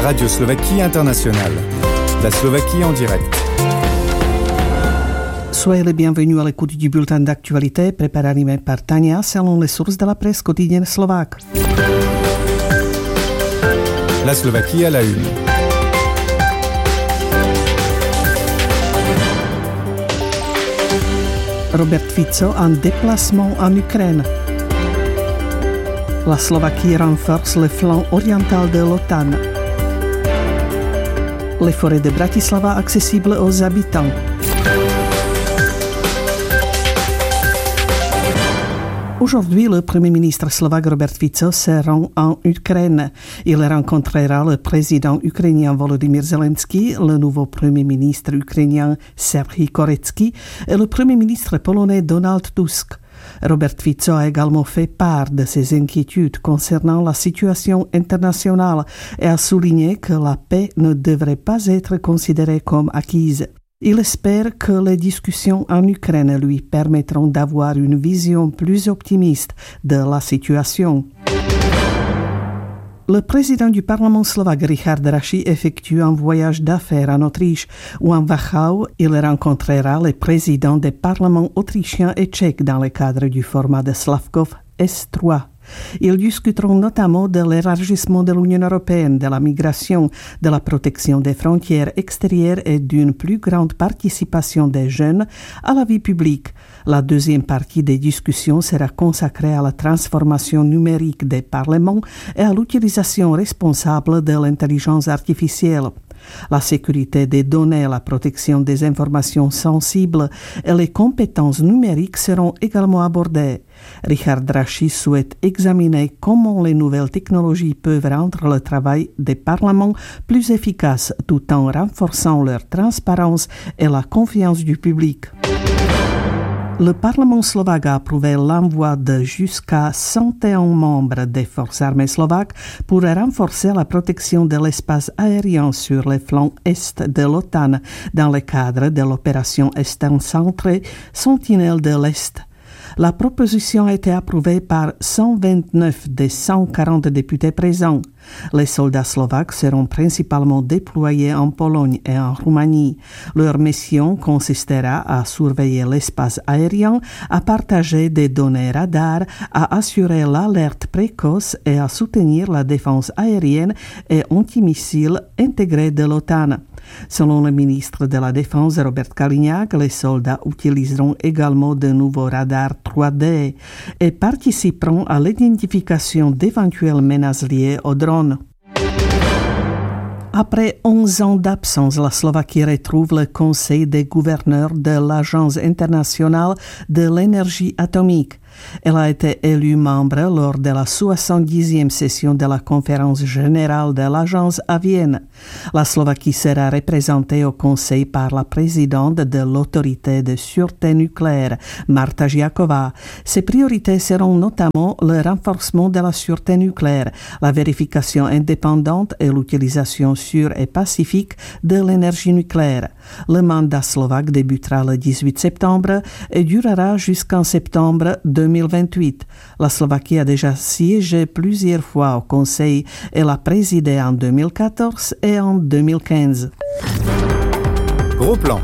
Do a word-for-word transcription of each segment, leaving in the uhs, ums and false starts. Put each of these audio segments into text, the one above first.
Radio Slovaquie Internationale. La Slovaquie en direct. Soyez les bienvenus à l'écoute du bulletin d'actualité préparé animé par Tania selon les sources de la presse quotidienne slovaque. La Slovaquie à la une. Robert Fico en déplacement en Ukraine. La Slovaquie renforce le flanc oriental de l'OTAN. Les forêts de Bratislava accessibles aux habitants. Aujourd'hui, le Premier ministre slovaque Robert Fico se rend en Ukraine. Il rencontrera le président ukrainien Volodymyr Zelensky, le nouveau Premier ministre ukrainien Serhij Koretzky et le Premier ministre polonais Donald Tusk. Robert Fico a également fait part de ses inquiétudes concernant la situation internationale et a souligné que la paix ne devrait pas être considérée comme acquise. Il espère que les discussions en Ukraine lui permettront d'avoir une vision plus optimiste de la situation. Le président du Parlement slovaque Richard Raši effectue un voyage d'affaires en Autriche où en Wachau, il rencontrera les présidents des parlements autrichiens et tchèques dans le cadre du format de Slavkov S trois. Ils discuteront notamment de l'élargissement de l'Union européenne, de la migration, de la protection des frontières extérieures et d'une plus grande participation des jeunes à la vie publique. La deuxième partie des discussions sera consacrée à la transformation numérique des parlements et à l'utilisation responsable de l'intelligence artificielle. La sécurité des données, la protection des informations sensibles et les compétences numériques seront également abordées. Richard Raši souhaite examiner comment les nouvelles technologies peuvent rendre le travail des parlements plus efficace tout en renforçant leur transparence et la confiance du public. Le Parlement slovaque a approuvé l'envoi de jusqu'à cent un membres des forces armées slovaques pour renforcer la protection de l'espace aérien sur les flancs est de l'OTAN dans le cadre de l'opération Est-Centrée Sentinelle de l'Est. La proposition a été approuvée par cent vingt-neuf des cent quarante députés présents. Les soldats slovaques seront principalement déployés en Pologne et en Roumanie. Leur mission consistera à surveiller l'espace aérien, à partager des données radar, à assurer l'alerte précoce et à soutenir la défense aérienne et antimissile intégrée de l'OTAN. Selon le ministre de la Défense Robert Kaliňák, les soldats utiliseront également de nouveaux radars trois D et participeront à l'identification d'éventuelles menaces liées aux drones. Après onze ans d'absence, la Slovaquie retrouve le conseil des gouverneurs de l'Agence internationale de l'énergie atomique. Elle a été élue membre lors de la soixante-dixième session de la conférence générale de l'agence à Vienne. La Slovaquie sera représentée au Conseil par la présidente de l'autorité de sûreté nucléaire, Marta Žiaková. Ses priorités seront notamment le renforcement de la sûreté nucléaire, la vérification indépendante et l'utilisation sûre et pacifique de l'énergie nucléaire. Le mandat slovaque débutera le dix-huit septembre et durera jusqu'en septembre deux mille vingt-huit. La Slovaquie a déjà siégé plusieurs fois au Conseil et l'a présidé en deux mille quatorze et en deux mille quinze. Gros plan.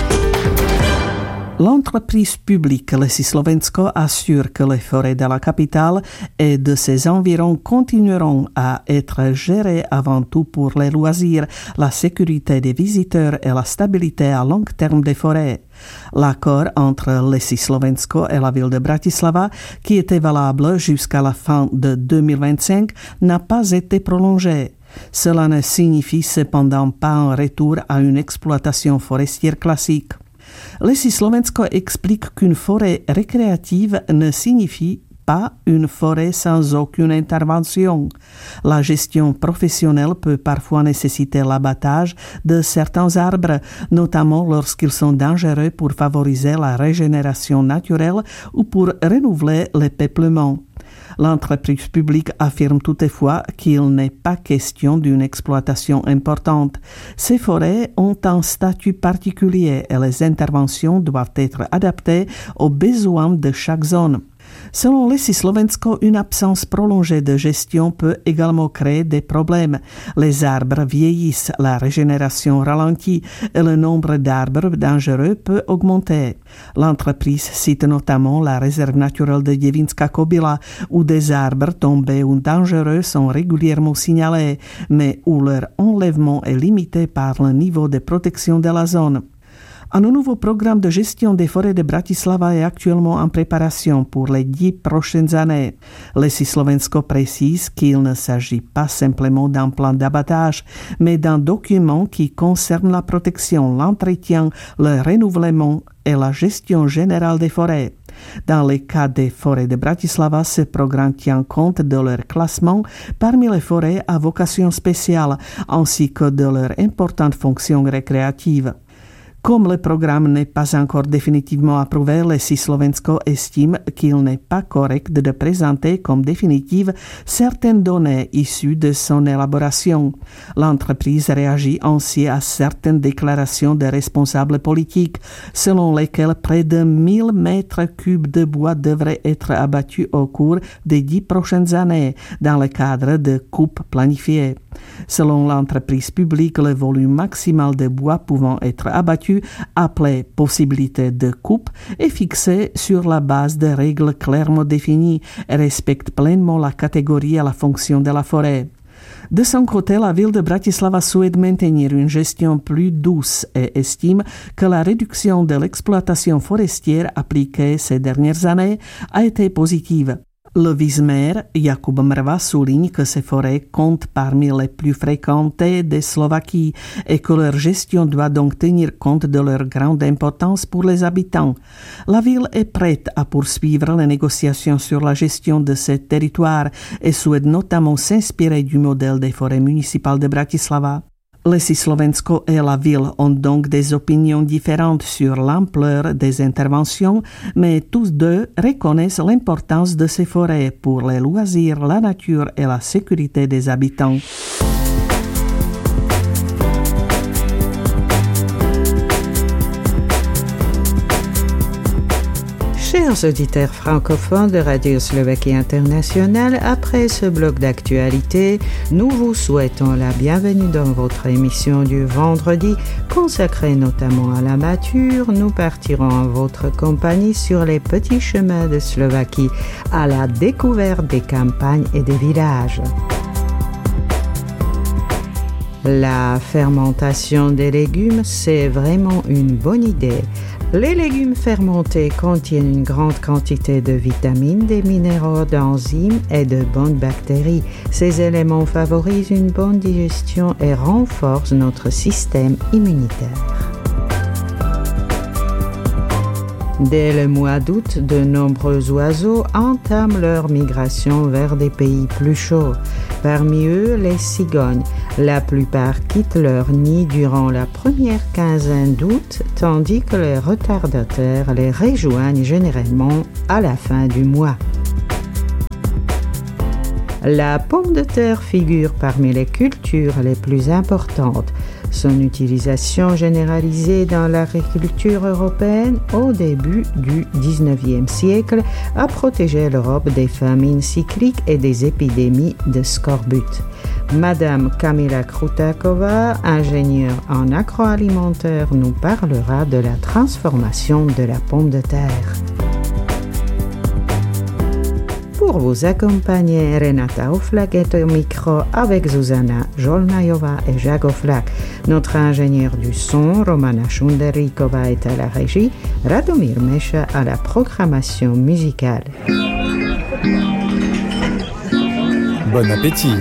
L'entreprise publique Lesy Slovensko assure que les forêts de la capitale et de ses environs continueront à être gérées avant tout pour les loisirs, la sécurité des visiteurs et la stabilité à long terme des forêts. L'accord entre Lesy Slovensko et la ville de Bratislava, qui était valable jusqu'à la fin de deux mille vingt-cinq, n'a pas été prolongé. Cela ne signifie cependant pas un retour à une exploitation forestière classique. Lesy Slovensko explique qu'une forêt récréative ne signifie pas une forêt sans aucune intervention. La gestion professionnelle peut parfois nécessiter l'abattage de certains arbres, notamment lorsqu'ils sont dangereux pour favoriser la régénération naturelle ou pour renouveler le peuplement. L'entreprise publique affirme toutefois qu'il n'est pas question d'une exploitation importante. Ces forêts ont un statut particulier et les interventions doivent être adaptées aux besoins de chaque zone. Selon Lesy Slovensko, une absence prolongée de gestion peut également créer des problèmes. Les arbres vieillissent, la régénération ralentit et le nombre d'arbres dangereux peut augmenter. L'entreprise cite notamment la réserve naturelle de Devinská Kobila, où des arbres tombés ou dangereux sont régulièrement signalés, mais où leur enlèvement est limité par le niveau de protection de la zone. Un nouveau programme de gestion des forêts de Bratislava est actuellement en préparation pour les dix prochaines années. Lesy Slovensko précise qu'il ne s'agit pas simplement d'un plan d'abattage, mais d'un document qui concerne la protection, l'entretien, le renouvellement et la gestion générale des forêts. Dans le cas des forêts de Bratislava, ce programme tient compte de leur classement parmi les forêts à vocation spéciale, ainsi que de leur importante fonction récréative. Comme le programme n'est pas encore définitivement approuvé, Lesy Slovensko estime qu'il n'est pas correct de présenter comme définitive certaines données issues de son élaboration. L'entreprise réagit ainsi à certaines déclarations de responsables politiques, selon lesquelles près de mille mètres cubes de bois devraient être abattus au cours des dix prochaines années, dans le cadre de coupes planifiées. Selon l'entreprise publique, le volume maximal de bois pouvant être abattu, appelé possibilité de coupe, est fixé sur la base de règles clairement définies et respecte pleinement la catégorie et la fonction de la forêt. De son côté, la ville de Bratislava souhaite maintenir une gestion plus douce et estime que la réduction de l'exploitation forestière appliquée ces dernières années a été positive. Le vice-maire Jakub Mrva souligne que ces forêts comptent parmi les plus fréquentées de Slovaquie et que leur gestion doit donc tenir compte de leur grande importance pour les habitants. La ville est prête à poursuivre les négociations sur la gestion de ces territoires et souhaite notamment s'inspirer du modèle des forêts municipales de Bratislava. Lesy Slovensko et la ville ont donc des opinions différentes sur l'ampleur des interventions, mais tous deux reconnaissent l'importance de ces forêts pour les loisirs, la nature et la sécurité des habitants. Chers auditeurs francophones de Radio Slovaquie Internationale, après ce bloc d'actualité, nous vous souhaitons la bienvenue dans votre émission du vendredi, consacrée notamment à la nature. Nous partirons en votre compagnie sur les petits chemins de Slovaquie, à la découverte des campagnes et des villages. La fermentation des légumes, c'est vraiment une bonne idée. Les légumes fermentés contiennent une grande quantité de vitamines, des minéraux, d'enzymes et de bonnes bactéries. Ces éléments favorisent une bonne digestion et renforcent notre système immunitaire. Dès le mois d'août, de nombreux oiseaux entament leur migration vers des pays plus chauds. Parmi eux, les cigognes. La plupart quittent leur nid durant la première quinzaine d'août, tandis que les retardataires les rejoignent généralement à la fin du mois. La pomme de terre figure parmi les cultures les plus importantes. Son utilisation généralisée dans l'agriculture européenne au début du dix-neuvième siècle a protégé l'Europe des famines cycliques et des épidémies de scorbut. Madame Kamila Krutáková, ingénieure en agroalimentaire, nous parlera de la transformation de la pomme de terre. Pour vous accompagner, Renata Oflak est au micro avec Zuzana Jolnajová et Jacques Oflak. Notre ingénieur du son, Romana Šunderríková, est à la régie, Radomír Meša à la programmation musicale. Bon appétit!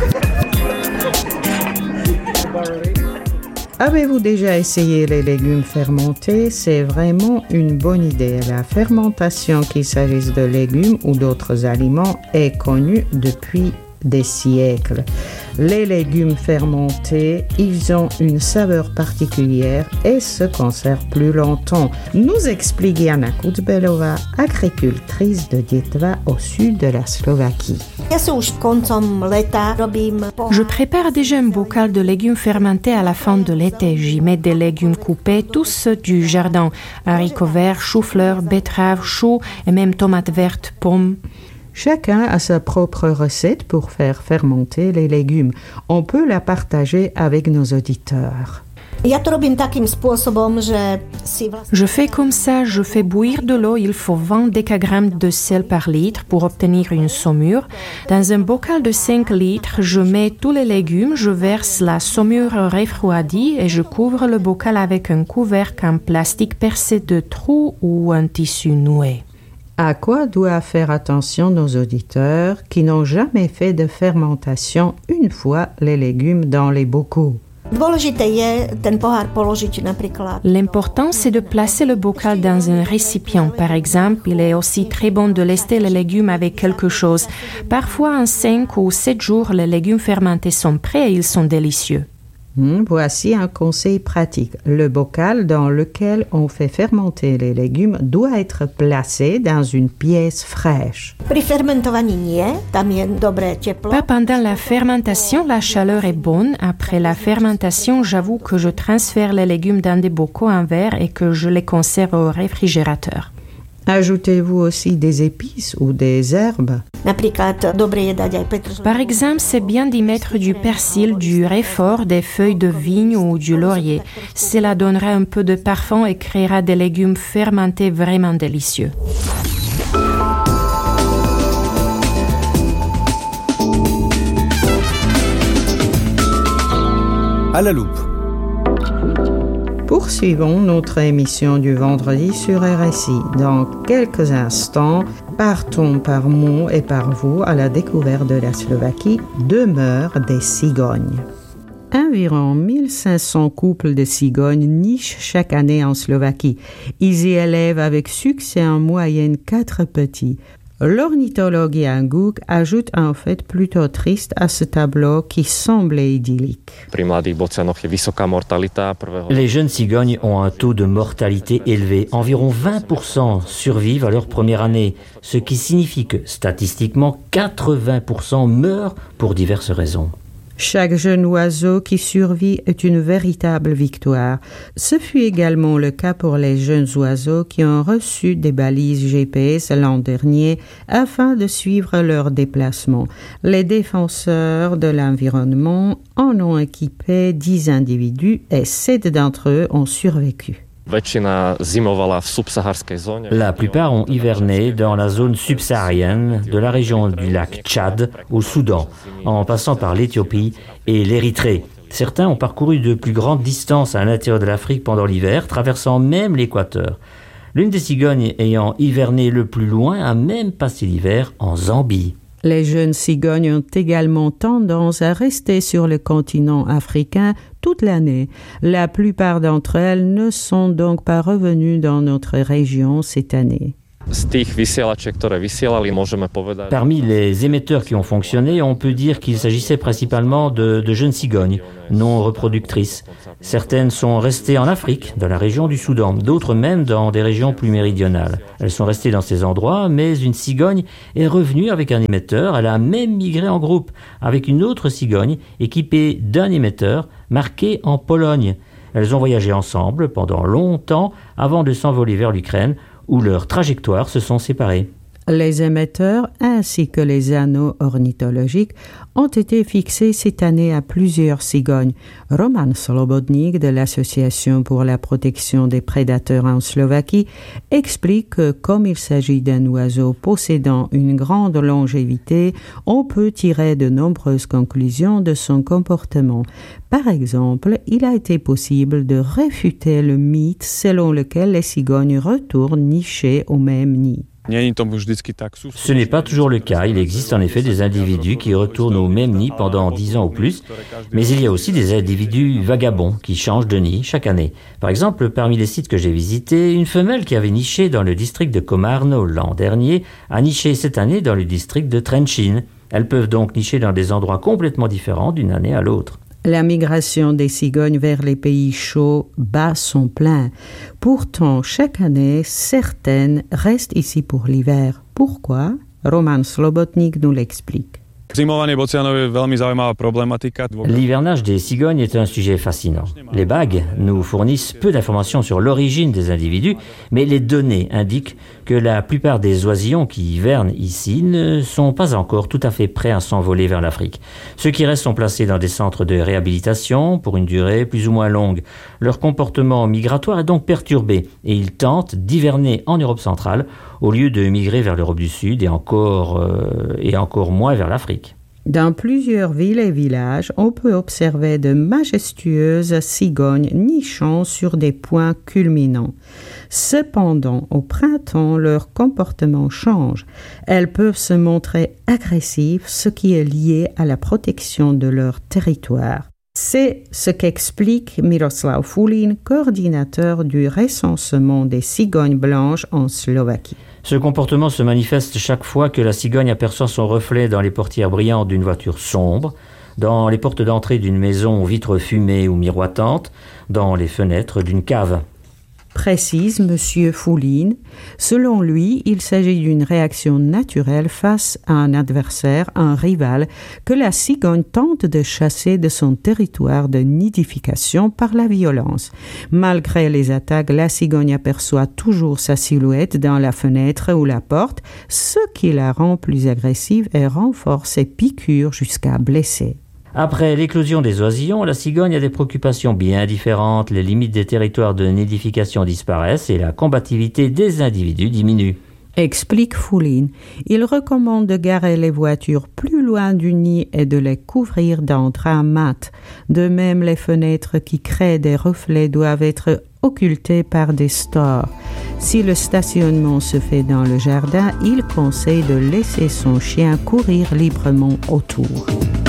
Avez-vous déjà essayé les légumes fermentés? C'est vraiment une bonne idée. La fermentation, qu'il s'agisse de légumes ou d'autres aliments, est connue depuis des siècles. Les légumes fermentés, ils ont une saveur particulière et se conservent plus longtemps, nous explique Jana Kucbelová, agricultrice de Dětva au sud de la Slovaquie. Je prépare déjà un bocal de légumes fermentés à la fin de l'été. J'y mets des légumes coupés, tous du jardin, haricots verts, choux-fleurs, betteraves, choux et même tomates vertes, pommes. Chacun a sa propre recette pour faire fermenter les légumes. On peut la partager avec nos auditeurs. Je fais comme ça, je fais bouillir de l'eau, il faut vingt décagrammes de sel par litre pour obtenir une saumure. Dans un bocal de cinq litres, je mets tous les légumes, je verse la saumure refroidie et je couvre le bocal avec un couvercle en plastique percé de trous ou un tissu noué. À quoi doivent faire attention nos auditeurs qui n'ont jamais fait de fermentation une fois les légumes dans les bocaux? L'important, c'est de placer le bocal dans un récipient. Par exemple, il est aussi très bon de lester les légumes avec quelque chose. Parfois, en cinq ou sept jours, les légumes fermentés sont prêts et ils sont délicieux. Mmh, voici un conseil pratique. Le bocal dans lequel on fait fermenter les légumes doit être placé dans une pièce fraîche. Pas pendant la fermentation, la chaleur est bonne. Après la fermentation, j'avoue que je transfère les légumes dans des bocaux en verre et que je les conserve au réfrigérateur. Ajoutez-vous aussi des épices ou des herbes? Par exemple, c'est bien d'y mettre du persil, du réfort, des feuilles de vigne ou du laurier. Cela donnera un peu de parfum et créera des légumes fermentés vraiment délicieux. À la loupe. Poursuivons notre émission du vendredi sur R S I. Dans quelques instants, partons par Mont et par vous à la découverte de la Slovaquie, demeure des cigognes. Environ mille cinq cents couples de cigognes nichent chaque année en Slovaquie. Ils y élèvent avec succès en moyenne quatre petits. L'ornithologue Jan Guk ajoute un fait plutôt triste à ce tableau qui semblait idyllique. Les jeunes cigognes ont un taux de mortalité élevé. Environ vingt pour cent survivent à leur première année, ce qui signifie que, statistiquement, quatre-vingts pour cent meurent pour diverses raisons. Chaque jeune oiseau qui survit est une véritable victoire. Ce fut également le cas pour les jeunes oiseaux qui ont reçu des balises G P S l'an dernier afin de suivre leur déplacement. Les défenseurs de l'environnement en ont équipé dix individus et sept d'entre eux ont survécu. La plupart ont hiverné dans la zone subsaharienne de la région du lac Tchad au Soudan, en passant par l'Éthiopie et l'Érythrée. Certains ont parcouru de plus grandes distances à l'intérieur de l'Afrique pendant l'hiver, traversant même l'équateur. L'une des cigognes ayant hiverné le plus loin a même passé l'hiver en Zambie. Les jeunes cigognes ont également tendance à rester sur le continent africain toute l'année. La plupart d'entre elles ne sont donc pas revenues dans notre région cette année. Parmi les émetteurs qui ont fonctionné, on peut dire qu'il s'agissait principalement de, de jeunes cigognes, non reproductrices. Certaines sont restées en Afrique, dans la région du Soudan, d'autres même dans des régions plus méridionales. Elles sont restées dans ces endroits, mais une cigogne est revenue avec un émetteur. Elle a même migré en groupe, avec une autre cigogne équipée d'un émetteur marqué en Pologne. Elles ont voyagé ensemble pendant longtemps avant de s'envoler vers l'Ukraine, où leurs trajectoires se sont séparées. Les émetteurs ainsi que les anneaux ornithologiques ont été fixés cette année à plusieurs cigognes. Roman Slobodnik de l'Association pour la protection des prédateurs en Slovaquie explique que comme il s'agit d'un oiseau possédant une grande longévité, on peut tirer de nombreuses conclusions de son comportement. Par exemple, il a été possible de réfuter le mythe selon lequel les cigognes retournent nicher au même nid. Ce n'est pas toujours le cas. Il existe en effet des individus qui retournent au même nid pendant dix ans ou plus, mais il y a aussi des individus vagabonds qui changent de nid chaque année. Par exemple, parmi les sites que j'ai visités, une femelle qui avait niché dans le district de Komarno l'an dernier a niché cette année dans le district de Trenčín. Elles peuvent donc nicher dans des endroits complètement différents d'une année à l'autre. La migration des cigognes vers les pays chauds bat son plein. Pourtant, chaque année, certaines restent ici pour l'hiver. Pourquoi? Roman Slobotnik nous l'explique. L'hivernage des cigognes est un sujet fascinant. Les bagues nous fournissent peu d'informations sur l'origine des individus, mais les données indiquent que la plupart des oisillons qui hivernent ici ne sont pas encore tout à fait prêts à s'envoler vers l'Afrique. Ceux qui restent sont placés dans des centres de réhabilitation pour une durée plus ou moins longue. Leur comportement migratoire est donc perturbé et ils tentent d'hiverner en Europe centrale au lieu de migrer vers l'Europe du Sud et encore, euh, et encore moins vers l'Afrique. Dans plusieurs villes et villages, on peut observer de majestueuses cigognes nichant sur des points culminants. Cependant, au printemps, leur comportement change. Elles peuvent se montrer agressives, ce qui est lié à la protection de leur territoire. C'est ce qu'explique Miroslav Fulin, coordinateur du recensement des cigognes blanches en Slovaquie. Ce comportement se manifeste chaque fois que la cigogne aperçoit son reflet dans les portières brillantes d'une voiture sombre, dans les portes d'entrée d'une maison aux vitres fumées ou miroitantes, dans les fenêtres d'une cave. Précise M. Fulin. Selon lui, il s'agit d'une réaction naturelle face à un adversaire, un rival, que la cigogne tente de chasser de son territoire de nidification par la violence. Malgré les attaques, la cigogne aperçoit toujours sa silhouette dans la fenêtre ou la porte, ce qui la rend plus agressive et renforce ses piqûres jusqu'à blesser. Après l'éclosion des oisillons, la cigogne a des préoccupations bien différentes. Les limites des territoires de nidification disparaissent et la combativité des individus diminue. Explique Fulin. Il recommande de garer les voitures plus loin du nid et de les couvrir d'un drap mat. De même, les fenêtres qui créent des reflets doivent être occultées par des stores. Si le stationnement se fait dans le jardin, il conseille de laisser son chien courir librement autour.